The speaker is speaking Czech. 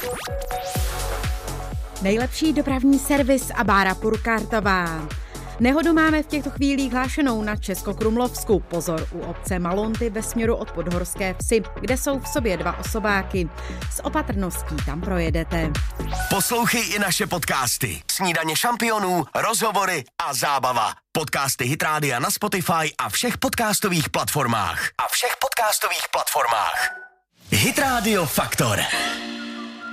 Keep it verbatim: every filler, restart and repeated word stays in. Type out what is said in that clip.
Nejlepší dopravní servis a Bára Purkártová. Nehodu máme v těchto chvílích hlášenou na Českokrumlovsku. Pozor u obce Malonty ve směru od Podhorské Vsi, kde jsou v sobě dva osobáky. S opatrností tam projedete. Poslouchej i naše podcasty. Snídaně šampionů, rozhovory a zábava. Podcasty Hit Rádia na Spotify a všech podcastových platformách. A všech podcastových platformách. Hit Radio Faktor.